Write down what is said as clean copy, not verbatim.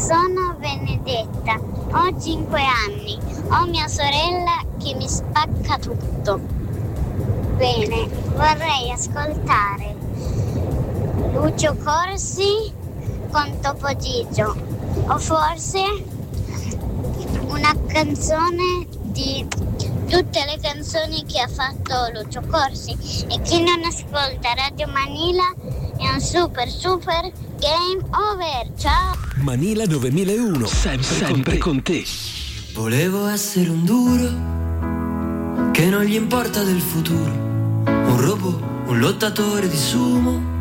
Sono Benedetta, ho 5 anni, ho mia sorella che mi spacca tutto. Bene, vorrei ascoltare Lucio Corsi con Topo Gigio, o forse una canzone di tutte le canzoni che ha fatto Lucio Corsi. E chi non ascolta Radio Manila è un super game over. Ciao. Manila 9001, sempre con te. Volevo essere un duro che non gli importa del futuro, un robot, un lottatore di sumo,